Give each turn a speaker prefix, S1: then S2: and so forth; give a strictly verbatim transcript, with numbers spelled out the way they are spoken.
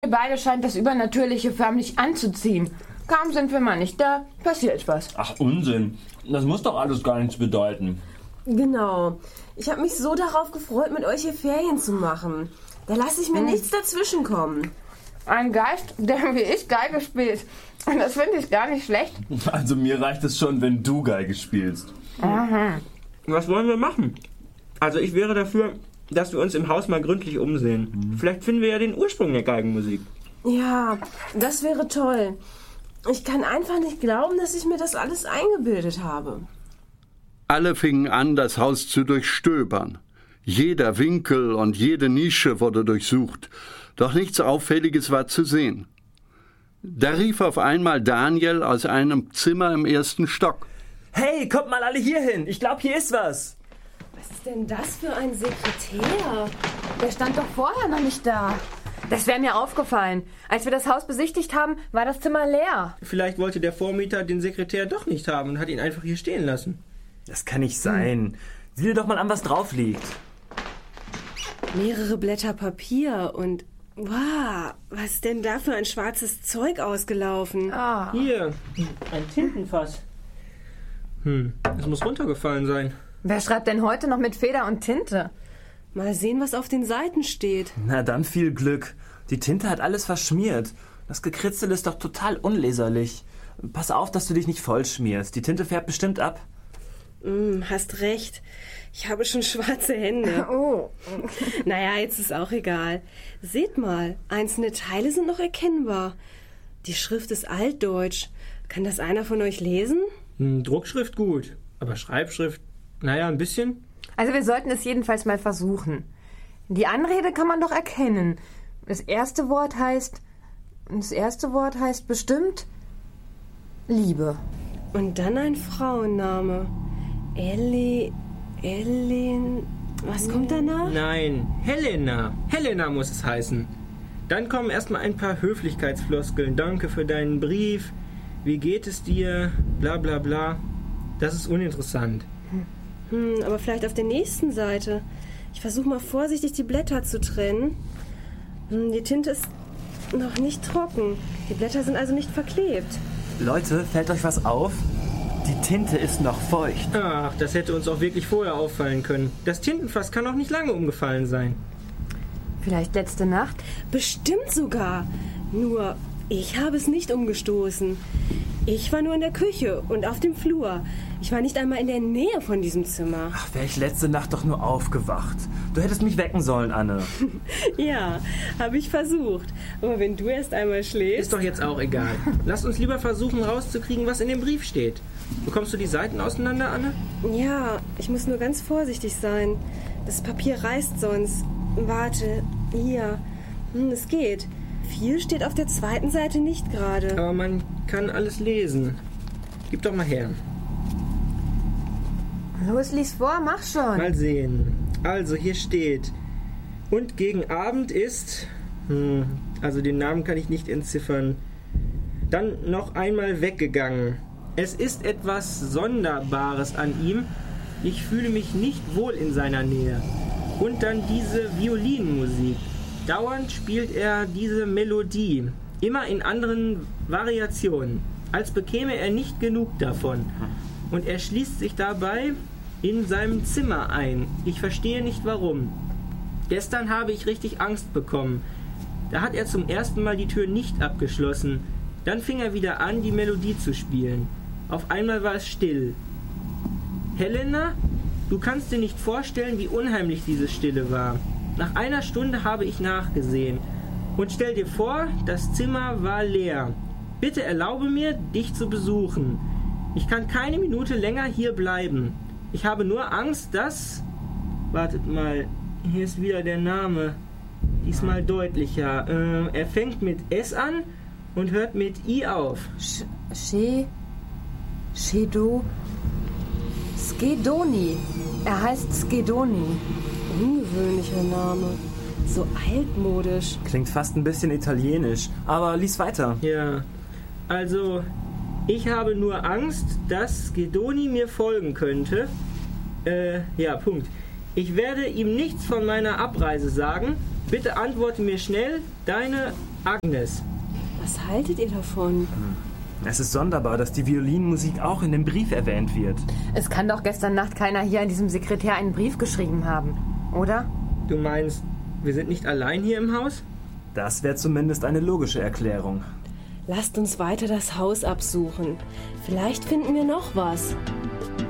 S1: Ihr beide scheint das Übernatürliche förmlich anzuziehen. Kaum sind wir mal nicht da, passiert was.
S2: Ach, Unsinn. Das muss doch alles gar nichts bedeuten.
S3: Genau. Ich habe mich so darauf gefreut, mit euch hier Ferien zu machen. Da lasse ich mir hm. nichts dazwischenkommen.
S1: Ein Geist, der wie ich Geige spielt. Und das finde ich gar nicht schlecht.
S2: Also mir reicht es schon, wenn du Geige spielst.
S1: Aha.
S4: Was wollen wir machen? Also ich wäre dafür, dass wir uns im Haus mal gründlich umsehen. Mhm. Vielleicht finden wir ja den Ursprung der Geigenmusik.
S3: Ja, das wäre toll. Ich kann einfach nicht glauben, dass ich mir das alles eingebildet habe.
S5: Alle fingen an, das Haus zu durchstöbern. Jeder Winkel und jede Nische wurde durchsucht, doch nichts Auffälliges war zu sehen. Da rief auf einmal Daniel aus einem Zimmer im ersten Stock.
S6: Hey, kommt mal alle hier hin, ich glaube, hier ist was.
S3: Was ist denn das für ein Sekretär?
S1: Der stand doch vorher noch nicht da. Das wäre mir aufgefallen. Als wir das Haus besichtigt haben, war das Zimmer leer.
S4: Vielleicht wollte der Vormieter den Sekretär doch nicht haben und hat ihn einfach hier stehen lassen.
S6: Das kann nicht sein. Hm. Sieh dir doch mal an, was drauf liegt.
S3: Mehrere Blätter Papier und... Wow, was ist denn da für ein schwarzes Zeug ausgelaufen?
S1: Ah.
S4: Hier, ein Tintenfass. Hm, es muss runtergefallen sein.
S1: Wer schreibt denn heute noch mit Feder und Tinte?
S3: Mal sehen, was auf den Seiten steht.
S6: Na dann viel Glück. Die Tinte hat alles verschmiert. Das Gekritzel ist doch total unleserlich. Pass auf, dass du dich nicht voll schmierst. Die Tinte färbt bestimmt ab.
S3: Mm, hast recht. Ich habe schon schwarze Hände.
S1: Oh.
S3: Naja, jetzt ist auch egal. Seht mal, einzelne Teile sind noch erkennbar. Die Schrift ist altdeutsch. Kann das einer von euch lesen?
S4: Hm, Druckschrift gut, aber Schreibschrift, naja, ein bisschen.
S1: Also wir sollten es jedenfalls mal versuchen. Die Anrede kann man doch erkennen. Das erste Wort heißt... Das erste Wort heißt bestimmt... Liebe.
S3: Und dann ein Frauenname. Ellie... Ellen... Was kommt danach?
S4: Nein, Helena. Helena muss es heißen. Dann kommen erstmal ein paar Höflichkeitsfloskeln. Danke für deinen Brief. Wie geht es dir? Bla bla bla. Das ist uninteressant.
S3: Hm, aber vielleicht auf der nächsten Seite. Ich versuche mal vorsichtig die Blätter zu trennen. Hm, die Tinte ist noch nicht trocken. Die Blätter sind also nicht verklebt.
S6: Leute, fällt euch was auf? Die Tinte ist noch feucht.
S4: Ach, das hätte uns auch wirklich vorher auffallen können. Das Tintenfass kann auch nicht lange umgefallen sein.
S1: Vielleicht letzte Nacht?
S3: Bestimmt sogar. Nur, ich habe es nicht umgestoßen. Ich war nur in der Küche und auf dem Flur. Ich war nicht einmal in der Nähe von diesem Zimmer.
S6: Ach, wäre ich letzte Nacht doch nur aufgewacht. Du hättest mich wecken sollen, Anne.
S3: Ja, habe ich versucht. Aber wenn du erst einmal schläfst...
S4: Ist doch jetzt auch egal. Lass uns lieber versuchen rauszukriegen, was in dem Brief steht. Bekommst du die Seiten auseinander, Anne?
S3: Ja, ich muss nur ganz vorsichtig sein. Das Papier reißt sonst. Warte, hier. Hm, es geht. Viel steht auf der zweiten Seite nicht gerade.
S4: Aber man kann alles lesen. Gib doch mal her.
S1: Los, lies vor, mach schon.
S4: Mal sehen. Also, hier steht... Und gegen Abend ist... Hm, also den Namen kann ich nicht entziffern. Dann noch einmal weggegangen. Es ist etwas Sonderbares an ihm. Ich fühle mich nicht wohl in seiner Nähe. Und dann diese Violinmusik. Dauernd spielt er diese Melodie. Immer in anderen Variationen. Als bekäme er nicht genug davon. Und er schließt sich dabei in seinem Zimmer ein. Ich verstehe nicht warum. Gestern habe ich richtig Angst bekommen. Da hat er zum ersten Mal die Tür nicht abgeschlossen. Dann fing er wieder an, die Melodie zu spielen. Auf einmal war es still. Helena, du kannst dir nicht vorstellen, wie unheimlich diese Stille war. Nach einer Stunde habe ich nachgesehen. Und stell dir vor, das Zimmer war leer. Bitte erlaube mir, dich zu besuchen. Ich kann keine Minute länger hier bleiben. Ich habe nur Angst, dass... Wartet mal, hier ist wieder der Name. Diesmal deutlicher. Äh, er fängt mit S an und hört mit I auf.
S1: She... Shedo... Skedoni. Er heißt Skedoni.
S3: Ungewöhnlicher Name. So altmodisch.
S6: Klingt fast ein bisschen italienisch. Aber lies weiter.
S4: Ja, also... Ich habe nur Angst, dass Skedoni mir folgen könnte. Äh, ja, Punkt. Ich werde ihm nichts von meiner Abreise sagen. Bitte antworte mir schnell. Deine Agnes.
S3: Was haltet ihr davon?
S6: Es ist sonderbar, dass die Violinmusik auch in dem Brief erwähnt wird.
S1: Es kann doch gestern Nacht keiner hier an diesem Sekretär einen Brief geschrieben haben, oder?
S4: Du meinst, wir sind nicht allein hier im Haus?
S6: Das wäre zumindest eine logische Erklärung.
S3: Lasst uns weiter das Haus absuchen. Vielleicht finden wir noch was.